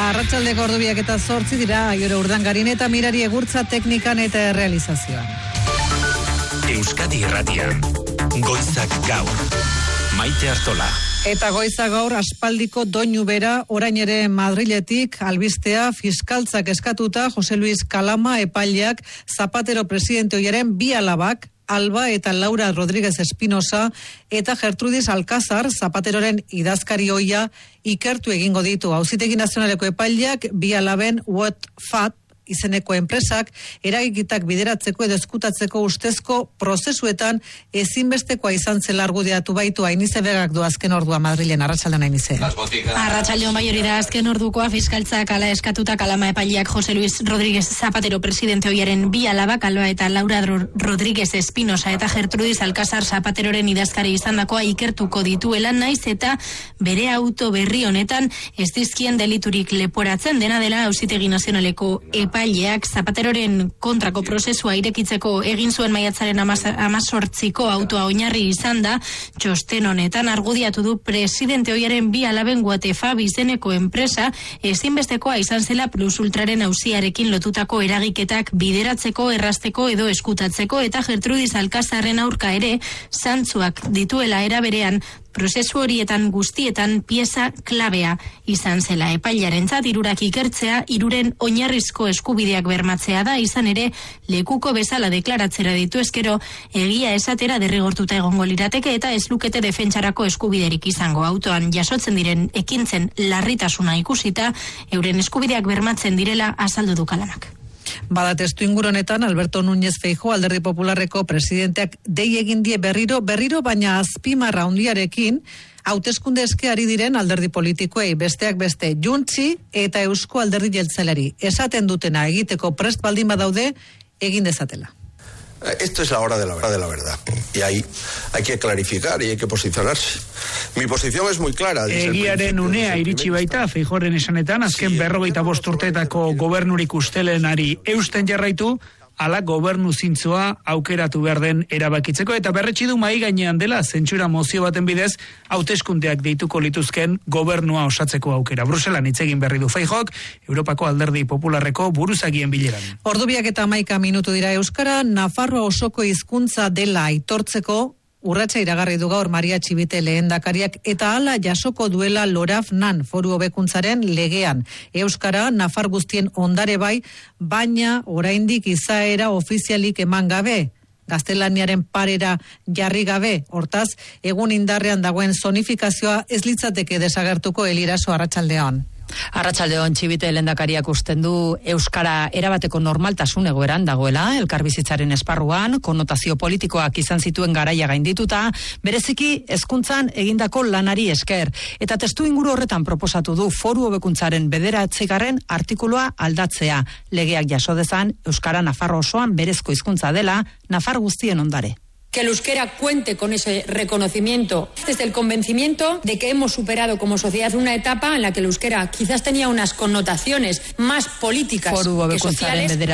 Arratsaldeko ordubiak eta 8 dira, Aiore Urdangarin eta Mirari Egurtza teknikan eta realizazioan. Euskadi Irratian, Goizak Gaur, Maite Artola. Eta Goizak Gaur aspaldiko doinu bera, orain ere Madriletik albistea fiskaltzak eskatuta Jose Luis Kalama epaileak Zapatero presidente oiaren bi alabak, Alba eta Laura Rodríguez Espinosa eta Gertrudis Alcázar Zapateroren idazkari ohia ikertu egingo ditu. Auzitegi Nazionaleko epaileak bi alaben WhatsApp izeneko enpresak eragikitak bideratzeko edo eskutatzeko ustezko prozesuetan ezinbestekoa izan zela argudiatu baitu. Ainize Begak du azken ordua Madrilen. Arratsaldeon Ainize. Arratsaldeon bai, hori da azken ordukoa. Fiskaltzak hala eskatuta Kalama epaileak Jose Luis Rodríguez Zapatero presidente oiaren bi alabak, Alba eta Laura Rodríguez Espinosa eta Gertrudis Alcázar Zapateroren idazkari izandakoa ikertuko dituela, naiz eta bere auto berri honetan ez dizkien deliturik leporatzen. Dena dela Auzitegi Nazionaleko epaileak Zapateroren kontrako prozesua irekitzeko egin zuen maiatzaren 18ko autoa oinarri izan da. Txosten honetan argudiatu du presidente oiaren bi alaben WhatsApp izeneko enpresa ezinbestekoa izan zela Plus Ultraren auziarekin lotutako eragiketak bideratzeko, errazteko edo eskutatzeko, eta Gertrudis Alcázarren aurka ere zantzuak dituela era berean prozesu horietan guztietan pieza klabea izan zela. Epailearentzat hirurak ikertzea, hiruren oinarrizko eskubideak bermatzea da, izan ere lekuko bezala deklaratzera ditu eskero egia esatera derrigortuta egongo lirateke eta ez lukete defentsarako eskubiderik izango. Autoan jasotzen diren ekintzen larritasuna ikusita, euren eskubideak bermatzen direla azaldu du Kalamak. Bada testu inguronetan Alberto Núñez Feijóo Alderdi Popularreko presidenteak dei egin die berriro, baina azpimarra handiarekin hauteskunde eskeari diren alderdi politikoei, besteak beste Juntzi eta Eusko Alderdi Jeltzaleari esaten dutena egiteko prest baldin badaude egin dezatela. Esto es la hora de la verdad. Y ahí hay que clarificar y hay que posicionarse. Mi posición es muy clara. Egiaren unea iritsi baita Feijóoren esanetan, azken 45 urteetako gobernurik ustelenari eusten jarraitu, ala gobernu zintzoa aukeratu behar den erabakitzeko, eta berretsi du mahai gainean dela zentsura mozio baten bidez hauteskundeak deituko lituzken gobernua osatzeko aukera. Bruselan hitz egin berri du Feijóok Europako Alderdi Popularreko buruzagien bileran. Ordubiak eta 11 minutu dira. Euskara Nafarroa osoko hizkuntza dela aitortzeko urratsa iragarri du gaur Maria Txibite lehendakariak, eta hala jasoko duela Lorafnan foru hobekuntzaren legean. Euskara Nafar guztien ondare bai, baina oraindik izaera ofizialik eman gabe, gaztelaniaren parera jarri gabe. Hortaz, egun indarrean dagoen zonifikazioa ez litzateke desagertuko. Eliraso, arratsaldeon. Arratsaldeon, Txibite lehendakariak usten du euskara erabateko normaltasun egoeran dagoela, elkarbizitzaren esparruan, konnotazio politikoak izan zituen garaia gaindituta, bereziki hezkuntzan egindako lanari esker, eta testu inguru horretan proposatu du foru hobekuntzaren 9. artikulua aldatzea, legeak jaso dezan euskara Nafarro osoan berezko hizkuntza dela, Nafar guztien ondare. Que el euskera cuente con ese reconocimiento desde el convencimiento de que hemos superado como sociedad una etapa en la que el euskera quizás tenía unas connotaciones más políticas que sociales.